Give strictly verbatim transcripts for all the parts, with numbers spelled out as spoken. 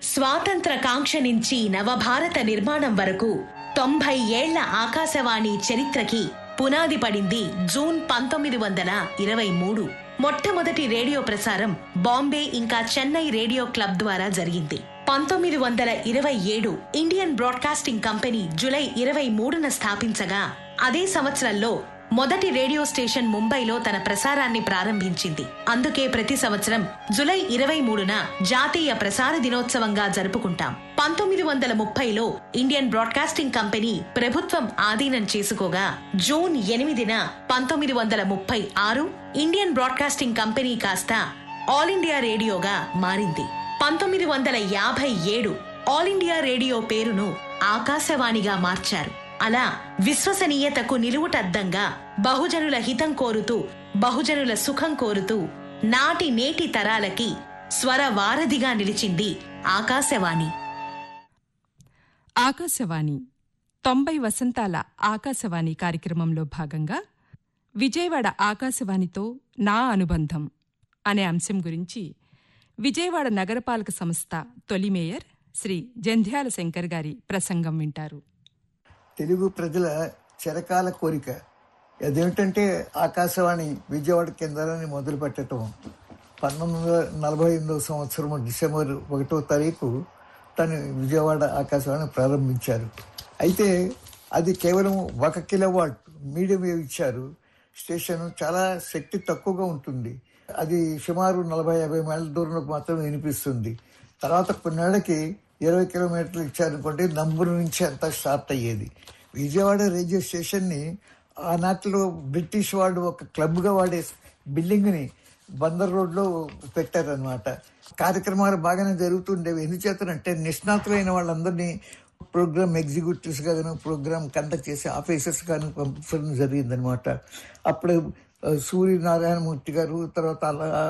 స్వాతంత్ర కాంక్ష నుంచి నవభారత నిర్మాణం వరకు తొంభై ఏళ్ల ఆకాశవాణి చరిత్రకి పునాది పడింది జూన్ పంతొమ్మిది వందల ఇరవై మూడు. మొట్టమొదటి రేడియో ప్రసారం బాంబే ఇంకా చెన్నై రేడియో క్లబ్ ద్వారా జరిగింది. పంతొమ్మిది వందల ఇరవై ఏడు ఇండియన్ బ్రాడ్కాస్టింగ్ కంపెనీ జులై ఇరవై మూడున స్థాపించగా అదే సంవత్సరంలో మొదటి రేడియో స్టేషన్ ముంబైలో తన ప్రసారాన్ని ప్రారంభించింది. అందుకే ప్రతి సంవత్సరం జులై ఇరవై మూడున జాతీయ ప్రసార దినోత్సవంగా జరుపుకుంటాం. పంతొమ్మిది వందల ముప్పైలో ఇండియన్ బ్రాడ్కాస్టింగ్ కంపెనీ ప్రభుత్వం ఆధీనం చేసుకోగా జూన్ ఎనిమిదిన పంతొమ్మిది వందల ముప్పై ఆరు ఇండియన్ బ్రాడ్కాస్టింగ్ కంపెనీ కాస్త ఆల్ ఇండియా రేడియోగా మారింది. పంతొమ్మిది వందల యాభై ఏడు ఆల్ ఇండియా రేడియో పేరును ఆకాశవాణిగా మార్చారు. అలా విశ్వసనీయతకు నిలువుటద్దంగా బహుజనుల హితం కోరుతూ, బహుజనుల సుఖం కోరుతూ నాటి నేటి తరాలకి స్వర వారధిగా నిలిచింది ఆకాశవాణి. ఆకాశవాణి తొంభై వసంతాల ఆకాశవాణి కార్యక్రమంలో భాగంగా విజయవాడ ఆకాశవాణితో నా అనుబంధం అనే అంశం గురించి విజయవాడ నగరపాలక సంస్థ తొలి మేయర్ శ్రీ జంధ్యాల శంకర్ గారి ప్రసంగం వింటారు. తెలుగు ప్రజల చిరకాల కోరిక అదేమిటంటే ఆకాశవాణి విజయవాడ కేంద్రాన్ని మొదలు పెట్టడం. పంతొమ్మిది వందల నలభై ఎనిమిదవ సంవత్సరం డిసెంబర్ ఒకటో తారీఖు తను విజయవాడ ఆకాశవాణి ప్రారంభించారు. అయితే అది కేవలం ఒక కిలోవాట్ మీడియం వేవ్ ఇచ్చారు. స్టేషన్ చాలా శక్తి తక్కువగా ఉంటుంది. అది సుమారు నలభై యాభై మైళ్ళ దూరంలో మాత్రమే వినిపిస్తుంది. తర్వాత కొన్నేళ్లకి ఇరవై కిలోమీటర్లు ఇచ్చారనుకోండి, నంబూరు నుంచి అంతా స్టార్ట్ అయ్యేది. విజయవాడ రేడియో స్టేషన్ని ఆనాటిలో బ్రిటిష్ వాళ్ళు ఒక క్లబ్గా వాడే బిల్డింగ్ని బందర్ రోడ్లో పెట్టారనమాట. కార్యక్రమాలు బాగానే జరుగుతుండేవి. ఎందుచేతనంటే నిష్ణాతులైన వాళ్ళందరినీ ప్రోగ్రామ్ ఎగ్జిక్యూటివ్స్ గాను, ప్రోగ్రామ్ కండక్ట్ చేసే ఆఫీసర్స్ గాను పంపించడం జరిగిందనమాట. అప్పుడు సూర్యనారాయణమూర్తి గారు, తర్వాత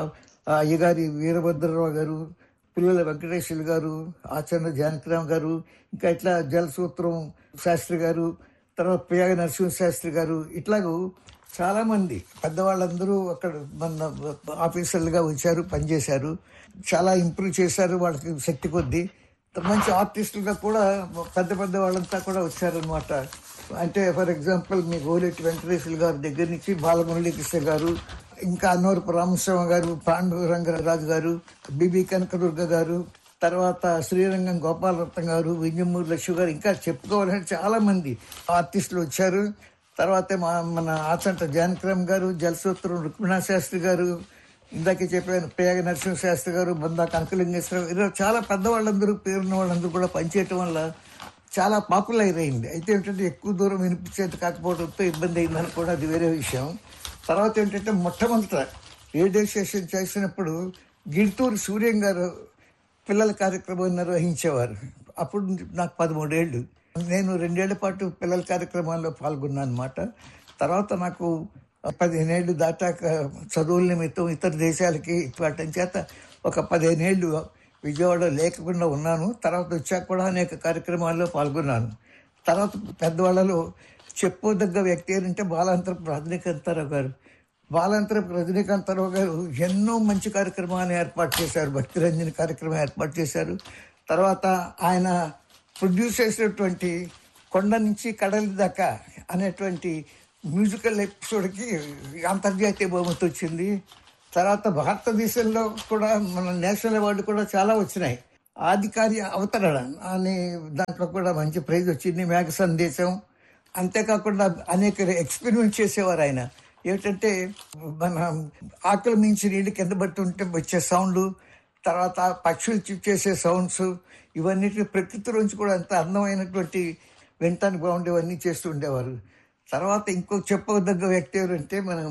అయ్యగారి వీరభద్రరావు గారు, పిల్లల వెంకటేశ్వర గారు, ఆచరణ జానకిరామ్ గారు, ఇంకా ఇట్లా జలసూత్రం శాస్త్రి గారు, తర్వాత పియాగ నరసింహ శాస్త్రి గారు, ఇట్లాగూ చాలామంది పెద్దవాళ్ళందరూ అక్కడ మన ఆఫీసర్లుగా వచ్చారు, పనిచేశారు. చాలా ఇంప్రూవ్ చేశారు వాళ్ళకి శక్తి కొద్దీ. మంచి ఆర్టిస్టులుగా కూడా పెద్ద పెద్ద వాళ్ళంతా కూడా వచ్చారనమాట. అంటే ఫర్ ఎగ్జాంపుల్ మీ గోలేటి వెంకటేశ్వర గారి దగ్గర నుంచి బాలమురళీకృష్ణ గారు, ఇంకా అన్నవరపు రామస్వామి గారు, పాండురంగరాజు గారు, బిబి కనకదుర్గ గారు, తర్వాత శ్రీరంగం గోపాలరత్నం గారు, వింజమూరి లక్ష్మి గారు, ఇంకా చెప్పుకోవాలంటే చాలా మంది ఆర్టిస్టులు వచ్చారు. తర్వాత మా మన ఆచంట జానకిరామ్ గారు, జలసూత్రం రుక్మిణా శాస్త్రి గారు, ఇందాకే చెప్పాను పియాగ నరసింహ శాస్త్రి గారు, బందా కనకలింగేశ్వరరావు, ఇలా చాలా పెద్దవాళ్ళందరూ పేరున్న వాళ్ళందరూ కూడా పనిచేయటం వల్ల చాలా పాపులర్ అయింది. అయితే ఏంటంటే ఎక్కువ దూరం వినిపించేది కాకపోవడంతో ఇబ్బంది అయిందని కూడా అది వేరే విషయం. తర్వాత ఏంటంటే మొట్టమొదట రేడియో స్టేషన్ చేసినప్పుడు గిడుతూరు సూర్యం గారు పిల్లల కార్యక్రమం నిర్వహించేవారు. అప్పుడు నాకు పదమూడేళ్ళు. నేను రెండేళ్ల పాటు పిల్లల కార్యక్రమాల్లో పాల్గొన్నాను అనమాట. తర్వాత నాకు పదిహేనేళ్ళు దాటాక చదువుల నిమిత్తం ఇతర దేశాలకి వాటి చేత ఒక పదిహేనేళ్ళు విజయవాడ లేకుండా ఉన్నాను. తర్వాత వచ్చాక కూడా అనేక కార్యక్రమాల్లో పాల్గొన్నాను. తర్వాత పెద్దవాళ్ళలో చెప్పుకోదగ్గ వ్యక్తి ఏంటంటే బాలాంతరపు రజనీకాంతారావు గారు. బాలాంతరపు రజనీకాంతారావు గారు ఎన్నో మంచి కార్యక్రమాలను ఏర్పాటు చేశారు. భక్తిరంజని కార్యక్రమం ఏర్పాటు చేశారు. తర్వాత ఆయన ప్రొడ్యూస్ చేసినటువంటి కొండ నుంచి కడలి దాకా అనేటువంటి మ్యూజికల్ ఎపిసోడ్కి అంతర్జాతీయ బహుమతి వచ్చింది. తర్వాత భారతదేశంలో కూడా మన నేషనల్ అవార్డు కూడా చాలా వచ్చినాయి. ఆధికారిక అవతరణ అనే దాంట్లో కూడా మంచి ప్రైజ్ వచ్చింది, మేఘ సందేశం. అంతేకాకుండా అనేక ఎక్స్పెరిమెంట్ చేసేవారు ఆయన. ఏమిటంటే మన ఆకలి మించి నీళ్ళు కింద బట్టి ఉంటే వచ్చే సౌండ్, తర్వాత పక్షులు చేసే సౌండ్స్, ఇవన్నిటి ప్రకృతిలోంచి కూడా అంత అందమైనటువంటి వినటానికి బాగుండేవన్నీ చేస్తూ ఉండేవారు. తర్వాత ఇంకో చెప్పదగ్గ వ్యక్తి ఎవరంటే మనం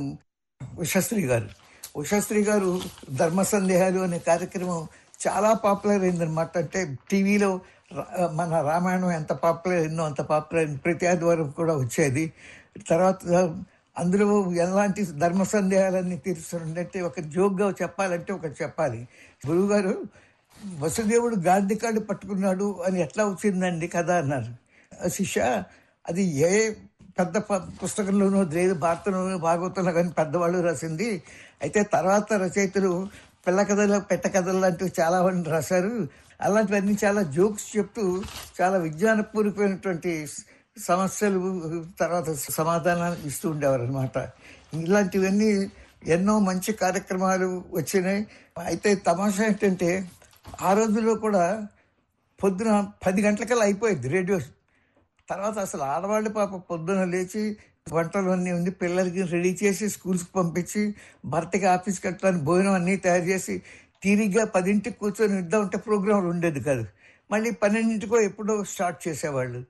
ఉషశ్రీ గారు. ఉషశ్రీ గారు ధర్మ సందేహాలు అనే కార్యక్రమం చాలా పాపులర్ అయిందనమాట. అంటే టీవీలో మన రామాయణం ఎంత పాపులర్ అయిందో అంత పాపులర్ అయింది. ప్రతి ఆదివారం కూడా వచ్చేది. తర్వాత అందులో ఎలాంటి ధర్మ సందేహాలన్నీ తీరుస్తుందంటే ఒక జోక్గా చెప్పాలంటే ఒకటి చెప్పాలి. గురువు గారు వసుదేవుడు గాంధీ కార్డు పట్టుకున్నాడు అని ఎట్లా వచ్చిందండి కదా అన్నారు. శిష్య, అది ఏ పెద్ద పుస్తకంలోనూ లేదు, భారతంలోనూ భాగవతంలో కానీ పెద్దవాళ్ళు రాసింది. అయితే తర్వాత రచయితలు పిల్ల కథలు పెట్ట కథలు లాంటివి చాలా మంది రాశారు. అలాంటివన్నీ చాలా జోక్స్ చెప్తూ చాలా విజ్ఞానపూర్వకమైనటువంటి సమస్యలు తర్వాత సమాధానాలు ఇస్తూ ఉండేవారు అనమాట. ఇలాంటివన్నీ ఎన్నో మంచి కార్యక్రమాలు వచ్చినాయి. అయితే తమాషా ఏంటంటే ఆ రోజుల్లో కూడా పొద్దున పది గంటలకల్లా అయిపోయింది రేడియో. తర్వాత అసలు ఆడవాళ్ళు పాప పొద్దున లేచి వంటలు అన్నీ ఉంది పిల్లలకి రెడీ చేసి స్కూల్స్కి పంపించి భర్తకి ఆఫీస్కి వెళ్ళడానికి భోజనం అన్నీ తయారు చేసి తీరిగ్గా పదింటికి కూర్చొని ఇద్దామంటే ప్రోగ్రాంలు ఉండేది కాదు. మళ్ళీ పన్నెండింటికో ఎప్పుడో స్టార్ట్ చేసేవాళ్ళు.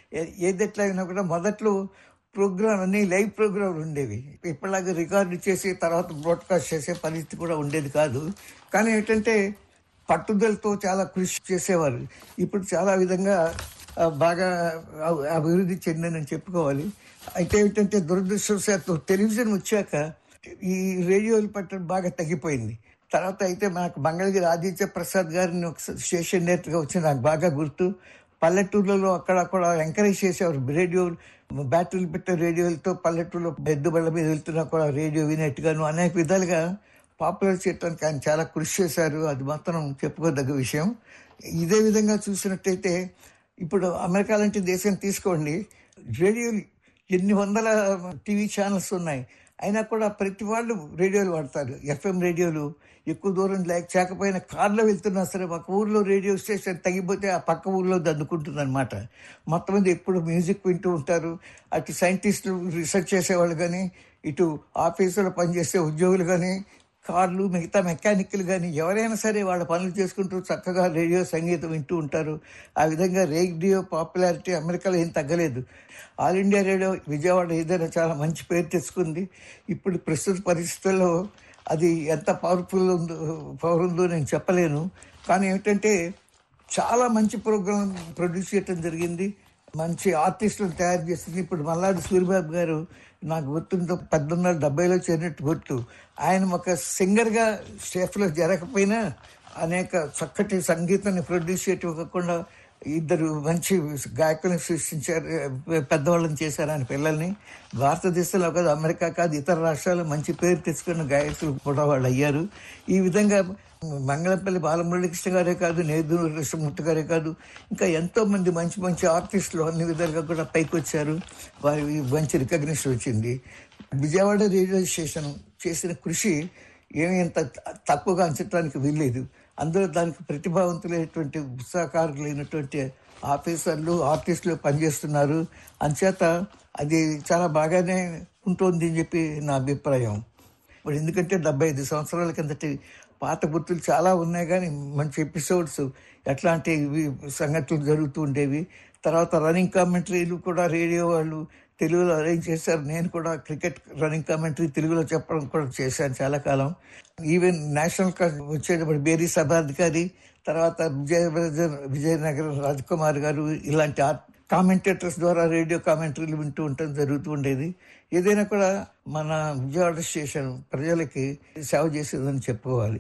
ఏది ఎట్లా అయినా కూడా మొదట్లో ప్రోగ్రాం అన్నీ లైవ్ ప్రోగ్రాంలు ఉండేవి. ఇప్పటిలాగా రికార్డు చేసి తర్వాత బ్రాడ్కాస్ట్ చేసే పరిస్థితి కూడా ఉండేది కాదు. కానీ ఏంటంటే పట్టుదలతో చాలా కృషి చేసేవారు. ఇప్పుడు చాలా విధంగా బాగా అభివృద్ధి చెందిందని చెప్పుకోవాలి. అయితే ఏంటంటే దురదృష్టవశాత్తు టెలివిజన్ వచ్చాక ఈ రేడియోలు పట్టడం బాగా తగ్గిపోయింది. తర్వాత అయితే నాకు మంగళగిరి ఆదిత్య ప్రసాద్ గారిని ఒక స్టేషన్ డైరెక్టర్గా వచ్చి నాకు బాగా గుర్తు. పల్లెటూర్లలో అక్కడక్కడ ఎంకరేజ్ చేసేవారు. రేడియో బ్యాటరీలు పెట్టే రేడియోలతో పల్లెటూరులో పెద్ద బళ్ళ మీద వెళ్తున్నా కూడా రేడియో వినేట్టుగాను అనేక విధాలుగా పాపులర్ చేయడానికి ఆయన చాలా కృషి చేశారు. అది మాత్రం చెప్పుకోదగ్గ విషయం. ఇదే విధంగా చూసినట్టయితే ఇప్పుడు అమెరికా లాంటి దేశం తీసుకోండి, రేడియోలు ఎన్ని వందల టీవీ ఛానల్స్ ఉన్నాయి, అయినా కూడా ప్రతి వాళ్ళు రేడియోలు వాడతారు. ఎఫ్ఎం రేడియోలు ఎక్కువ దూరం లేక చేయకపోయినా కార్లో వెళ్తున్నా సరే ఒక ఊర్లో రేడియో స్టేషన్ తగ్గిపోతే ఆ పక్క ఊర్లో దందుకుంటుంది అనమాట. మొత్తం మీద ఎప్పుడు మ్యూజిక్ వింటూ ఉంటారు. అటు సైంటిస్టులు రీసెర్చ్ చేసేవాళ్ళు కానీ, ఇటు ఆఫీసులో పనిచేసే ఉద్యోగులు కానీ, కార్లు మిగతా మెకానిక్లు కానీ ఎవరైనా సరే వాళ్ళ పనులు చేసుకుంటూ చక్కగా రేడియో సంగీతం వింటూ ఉంటారు. ఆ విధంగా రేడియో పాపులారిటీ అమెరికాలో ఏం తగ్గలేదు. ఆల్ ఇండియా రేడియో విజయవాడ ఏదైనా చాలా మంచి పేరు తెచ్చుకుంది. ఇప్పుడు ప్రస్తుత పరిస్థితుల్లో అది ఎంత పవర్ఫుల్ ఉందో పవర్ ఉందో నేను చెప్పలేను. కానీ ఏమిటంటే చాలా మంచి ప్రోగ్రాం ప్రొడ్యూస్ చేయడం జరిగింది. మంచి ఆర్టిస్టులను తయారు చేసింది. ఇప్పుడు మల్లాడి సూరిబాబు గారు నాకు గుర్తుందో పద్దెనిమిది వందల డెబ్బైలో చేరినట్టు గుర్తు. ఆయన ఒక సింగర్గా స్టేఫ్లో జరగకపోయినా అనేక చక్కటి సంగీతాన్ని ప్రొడ్యూస్ చేయటం కాకుండా ఇద్దరు మంచి గాయకులను సృష్టించారు, పెద్దవాళ్ళని చేశారు ఆయన పిల్లల్ని. భారతదేశంలో కాదు, అమెరికా కాదు, ఇతర రాష్ట్రాల్లో మంచి పేరు తెచ్చుకున్న గాయకులు కూడా వాళ్ళు అయ్యారు. ఈ విధంగా మంగళంపల్లి బాలమురళీకృష్ణ గారే కాదు, నేదూరు కృష్ణమూర్తి గారే కాదు, ఇంకా ఎంతో మంది మంచి మంచి ఆర్టిస్టులు అన్ని విధాలుగా కూడా పైకి వచ్చారు. వారి మంచి రికగ్నిషన్ వచ్చింది. విజయవాడ రేడియో స్టేషన్ చేసిన కృషి ఏమీ ఎంత తక్కువగా అంచడానికి వీల్లేదు. అందులో దానికి ప్రతిభావంతులైనటువంటి ఉత్సాహకారులైనటువంటి ఆఫీసర్లు ఆర్టిస్టులు పనిచేస్తున్నారు. అంచేత అది చాలా బాగానే ఉంటుంది అని చెప్పి నా అభిప్రాయం. ఇప్పుడు ఎందుకంటే డెబ్బై ఐదు సంవత్సరాల కిందటి పాత గుర్తులు చాలా ఉన్నాయి, కానీ మంచి ఎపిసోడ్స్ ఎట్లాంటి సంఘటనలు జరుగుతూ ఉండేవి. తర్వాత రన్నింగ్ కామెంటరీలు కూడా రేడియో వాళ్ళు తెలుగులో అరేంజ్ చేశారు. నేను కూడా క్రికెట్ రన్నింగ్ కామెంటరీ తెలుగులో చెప్పడం కూడా చేశాను చాలా కాలం. ఈవెన్ నేషనల్ వచ్చేటప్పుడు బేరీ సభాధికారి, తర్వాత విజయ విజయనగరం రాజ్కుమార్ గారు ఇలాంటి కామెంటేటర్స్ ద్వారా రేడియో కామెంటరీలు వింటూ ఉండటం జరుగుతూ ఉండేది. ఏదైనా కూడా మన విజయవాడ స్టేషన్ ప్రజలకి సేవ చేసేదని చెప్పుకోవాలి.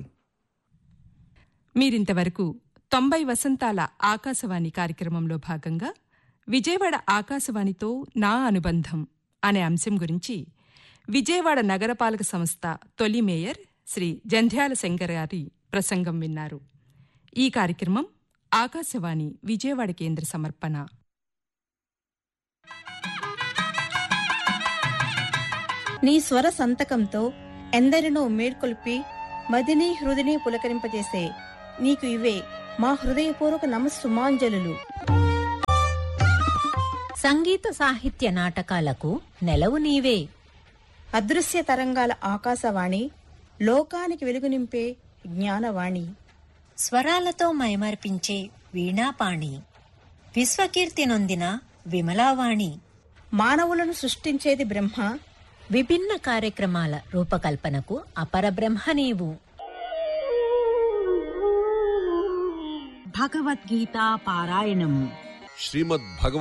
మీరింతవరకు తొంభై వసంతాల ఆకాశవాణి కార్యక్రమంలో భాగంగా విజయవాడ ఆకాశవాణితో నా అనుబంధం అనే అంశం గురించి విజయవాడ నగరపాలక సంస్థ తొలి మేయర్ శ్రీ జంధ్యాల శంకర్ గారి ప్రసంగం విన్నారు. ఈ కార్యక్రమం ఆకాశవాణి విజయవాడ కేంద్ర సమర్పణ. నీ స్వర సంతకంతో ఎందరినో మేల్కొల్పి మదిని హృదయని పులకరింపజేసే నీకు ఇవే మా హృదయపూర్వక నమస్సుమాంజలు. సంగీత సాహిత్య నాటకాలకు నెలవు నీవే. అదృశ్య తరంగాల ఆకాశవాణి, లోకానికి వెలుగు నింపే జ్ఞానవాణి. స్వరాలతో మైమర్పించే వీణాపాణి, విశ్వకీర్తి నొందిన విమలావాణి. మానవులను సృష్టించేది బ్రహ్మ, విభిన్న కార్యక్రమాల రూపకల్పనకు అపరబ్రహ్మ నీవు. భగవద్గీతా పారాయణం. శ్రీమద్ భగవద్గీత